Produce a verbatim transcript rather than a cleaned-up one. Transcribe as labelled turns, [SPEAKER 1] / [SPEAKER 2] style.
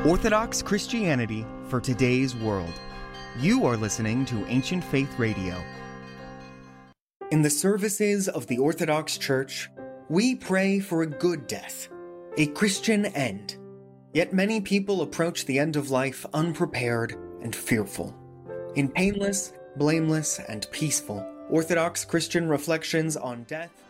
[SPEAKER 1] Orthodox Christianity for today's world. You are listening to Ancient Faith Radio. In the services of the Orthodox Church, we pray for a good death, a Christian end. Yet many people approach the end of life unprepared and fearful. In painless, blameless, and peaceful Orthodox Christian reflections on death,